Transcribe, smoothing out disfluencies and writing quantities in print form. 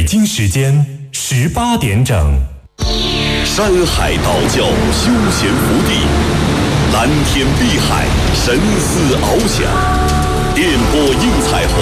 北京时间18点整。 山海道教休闲福地，蓝天碧海，神似翱翔，电波映彩虹。